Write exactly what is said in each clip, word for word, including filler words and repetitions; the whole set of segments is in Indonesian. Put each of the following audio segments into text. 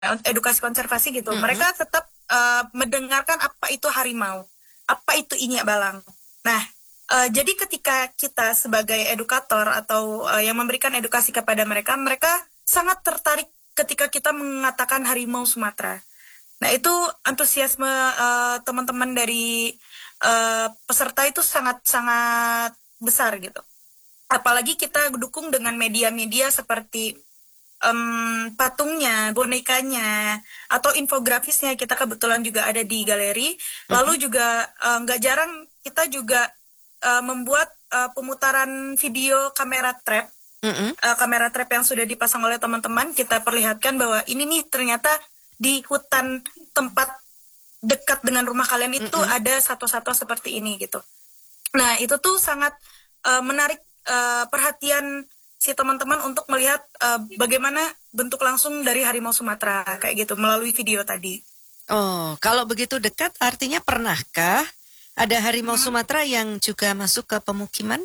edukasi konservasi gitu. Mm-mm. Mereka tetap uh, mendengarkan apa itu harimau, apa itu inya balang. Nah, uh, jadi ketika kita sebagai edukator atau uh, yang memberikan edukasi kepada mereka, mereka sangat tertarik ketika kita mengatakan harimau Sumatera. Nah, itu antusiasme uh, teman-teman dari uh, peserta itu sangat-sangat besar gitu. Apalagi kita dukung dengan media-media seperti um, patungnya, bonekanya, atau infografisnya. Kita kebetulan juga ada di galeri. Lalu Mm-mm. juga nggak uh, jarang kita juga uh, membuat uh, pemutaran video kamera trap. Mm-mm. Uh, kamera trap yang sudah dipasang oleh teman-teman, kita perlihatkan bahwa ini nih ternyata di hutan tempat dekat dengan rumah kalian itu Mm-mm. ada satwa-satwa seperti ini gitu. Nah, itu tuh sangat uh, menarik uh, perhatian si teman-teman untuk melihat uh, bagaimana bentuk langsung dari harimau Sumatera kayak gitu melalui video tadi. Oh, kalau begitu dekat artinya pernahkah ada harimau Hmm. Sumatera yang juga masuk ke pemukiman?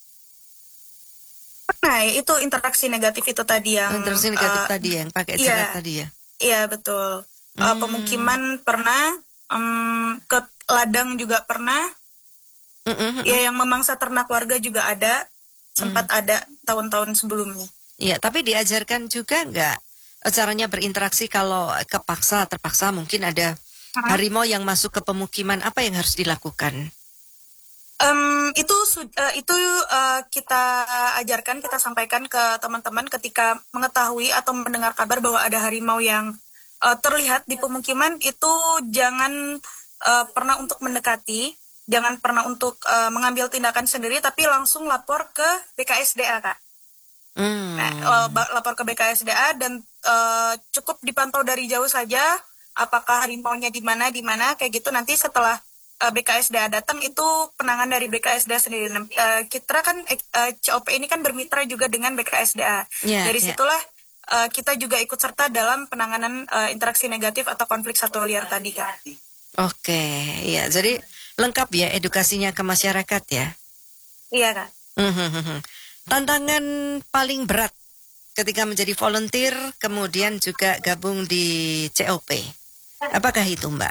Nah, itu interaksi negatif itu tadi yang Interaksi negatif uh, tadi yang pakai cerat iya, tadi ya? iya betul. Uh, Hmm. pemukiman pernah, um, ke ladang juga pernah. Mm-mm. Ya, yang memangsa ternak warga juga ada, sempat Mm. ada tahun-tahun sebelumnya. Iya, tapi diajarkan juga nggak eh, caranya berinteraksi kalau kepaksa, terpaksa mungkin ada Hah? harimau yang masuk ke pemukiman, apa yang harus dilakukan? Um, itu uh, itu uh, kita ajarkan, kita sampaikan ke teman-teman ketika mengetahui atau mendengar kabar bahwa ada harimau yang uh, terlihat di pemukiman. Itu jangan uh, pernah untuk mendekati, jangan pernah untuk uh, mengambil tindakan sendiri, tapi langsung lapor ke B K S D A, Kak. Nah, uh, Hmm. lapor ke B K S D A dan uh, cukup dipantau dari jauh saja apakah harimaunya di mana di mana kayak gitu. Nanti setelah uh, B K S D A datang, itu penanganan dari B K S D A sendiri. Uh, kita kan uh, C O P ini kan bermitra juga dengan B K S D A. Ya, Dari ya. situlah uh, kita juga ikut serta dalam penanganan uh, interaksi negatif atau konflik satwa liar tadi, Kak. Oke, ya. Jadi lengkap ya edukasinya ke masyarakat ya. Iya, Kak. Mhm. Tantangan paling berat ketika menjadi volunteer, kemudian juga gabung di C O P. Apakah itu, Mbak?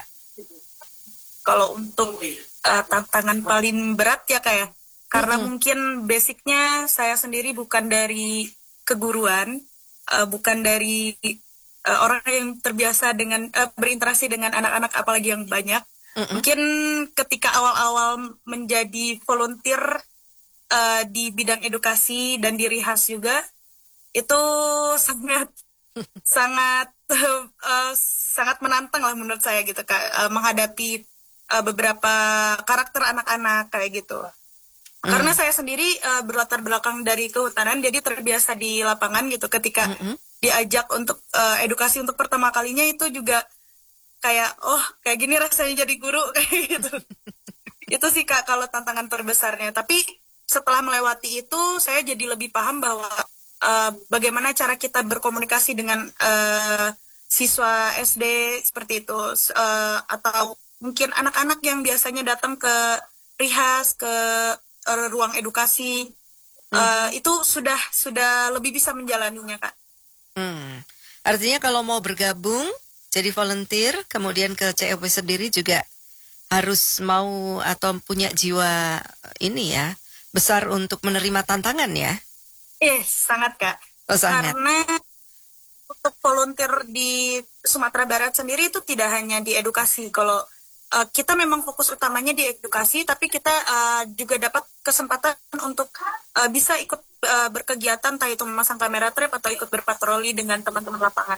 Kalau untuk uh, tantangan paling berat ya, Kak ya, karena Mm-mm. mungkin basicnya saya sendiri bukan dari keguruan, uh, bukan dari uh, orang yang terbiasa dengan uh, berinteraksi dengan anak-anak apalagi yang banyak. Mm-mm. Mungkin ketika awal-awal menjadi volunteer uh, di bidang edukasi dan di Rihas juga, itu sangat sangat uh, sangat menantang lah menurut saya gitu, Kak, uh, menghadapi uh, beberapa karakter anak-anak kayak gitu. Karena Mm. saya sendiri uh, berlatar belakang dari kehutanan, jadi terbiasa di lapangan gitu. Ketika Mm-mm. diajak untuk uh, edukasi untuk pertama kalinya, itu juga kayak, oh kayak gini rasanya jadi guru kayak gitu. Itu sih, Kak, kalau tantangan terbesarnya. Tapi setelah melewati itu, saya jadi lebih paham bahwa uh, bagaimana cara kita berkomunikasi dengan uh, siswa S D seperti itu, uh, atau mungkin anak-anak yang biasanya datang ke Rihas, ke uh, ruang edukasi, uh, Mhm. itu sudah sudah lebih bisa menjalaninya, Kak. Hmm. Artinya kalau mau bergabung jadi volunteer, kemudian ke C O P sendiri juga harus mau atau punya jiwa ini ya, besar untuk menerima tantangan ya. Eh, sangat, Kak. Oh sangat. Karena untuk volunteer di Sumatera Barat sendiri itu tidak hanya di edukasi. Kalau uh, kita memang fokus utamanya di edukasi, tapi kita uh, juga dapat kesempatan untuk uh, bisa ikut uh, berkegiatan, entah itu memasang kamera trap atau ikut berpatroli dengan teman-teman lapangan.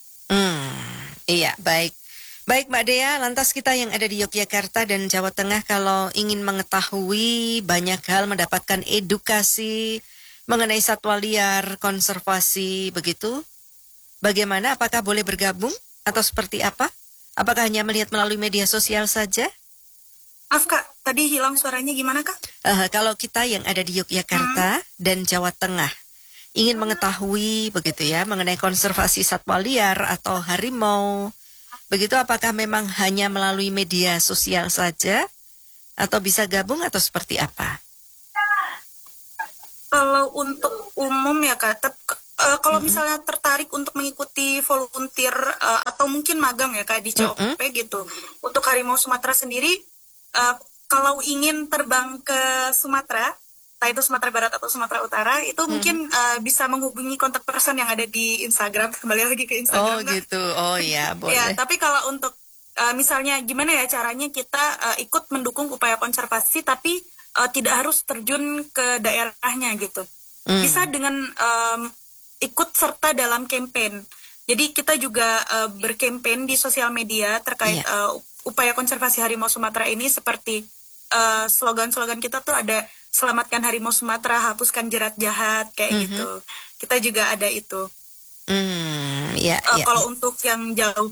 Hmm, iya, baik. Baik Mbak Dea, lantas kita yang ada di Yogyakarta dan Jawa Tengah kalau ingin mengetahui banyak hal, mendapatkan edukasi mengenai satwa liar, konservasi, begitu, bagaimana? Apakah boleh bergabung atau seperti apa? Apakah hanya melihat melalui media sosial saja? Maaf, Kak, tadi hilang suaranya gimana, Kak? Eh, kalau kita yang ada di Hmm. Yogyakarta dan Jawa Tengah ingin mengetahui begitu ya mengenai konservasi satwa liar atau harimau, begitu apakah memang hanya melalui media sosial saja atau bisa gabung atau seperti apa? Kalau untuk umum ya, Kak, tetap Uh, kalau Mm-mm. misalnya tertarik untuk mengikuti volunteer uh, atau mungkin magang ya kayak di C O P Mm-mm. gitu, untuk Harimau Sumatera sendiri, uh, kalau ingin terbang ke Sumatera, entah itu Sumatera Barat atau Sumatera Utara, itu Mm-mm. mungkin uh, bisa menghubungi kontak person yang ada di Instagram. Kembali lagi ke Oh Instagram, Kak. gitu, oh ya Ya, boleh. tapi kalau untuk uh, misalnya gimana ya caranya kita uh, ikut mendukung upaya konservasi, tapi uh, tidak harus terjun ke daerahnya gitu. Mm. Bisa dengan um, ikut serta dalam campaign. Jadi kita juga uh, berkampanye di sosial media terkait Iya. uh, upaya konservasi harimau Sumatera ini, seperti uh, slogan-slogan kita tuh ada selamatkan harimau Sumatera, hapuskan jerat jahat kayak Mhm. gitu. Kita juga ada itu. Hmm, ya, Uh, ya. kalau untuk yang jauh,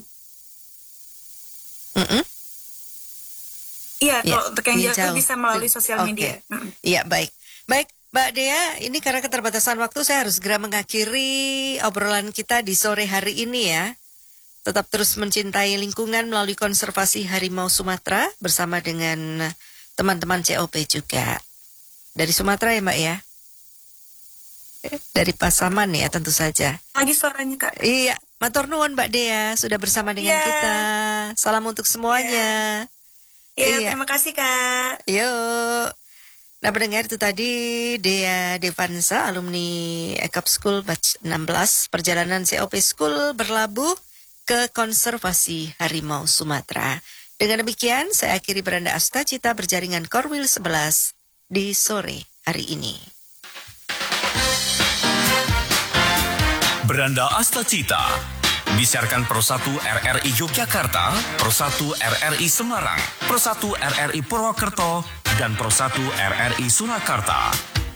Mm-mm. iya Ya, kalau untuk yang di jauh, jauh. bisa melalui Tuh, sosial Oke. media. Mm. Iya, baik. Baik, Mbak Dea, ini karena keterbatasan waktu saya harus segera mengakhiri obrolan kita di sore hari ini ya. Tetap terus mencintai lingkungan melalui konservasi harimau Sumatera bersama dengan teman-teman C O P juga. Dari Sumatera ya, Mbak ya? Eh, Dari Pasaman ya tentu saja. Lagi suaranya, Kak. Iya, matur nuwun Mbak Dea sudah bersama dengan Iya. kita. Salam untuk semuanya. Ya, Iya. terima kasih, Kak. Yuk. Nah, pendengar itu tadi Dea Devansa, alumni Ekap School Batch enam belas, perjalanan C O P School berlabuh ke konservasi harimau Sumatera. Dengan demikian, saya akhiri Beranda Asta Cita berjaringan Korwil sebelas di sore hari ini. Beranda Asta Cita disiarkan Pro satu R R I Yogyakarta, Pro satu R R I Semarang, Pro satu R R I Purwokerto, dan Pro satu R R I Surakarta.